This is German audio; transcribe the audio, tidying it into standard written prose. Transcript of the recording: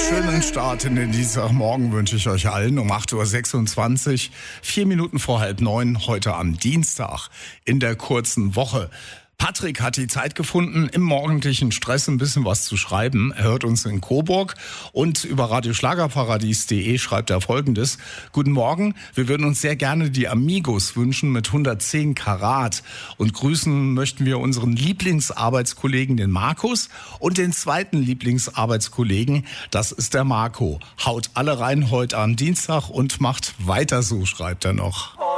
Schönen Start in den Dienstagmorgen wünsche ich euch allen um 8.26 Uhr, 4 Minuten vor 8:30, heute am Dienstag in der kurzen Woche. Patrick hat die Zeit gefunden, im morgendlichen Stress ein bisschen was zu schreiben. Er hört uns in Coburg und über radioschlagerparadies.de schreibt er Folgendes. Guten Morgen, wir würden uns sehr gerne die Amigos wünschen mit 110 Karat. Und grüßen möchten wir unseren Lieblingsarbeitskollegen, den Markus, und den zweiten Lieblingsarbeitskollegen, das ist der Marco. Haut alle rein heute am Dienstag und macht weiter so, schreibt er noch.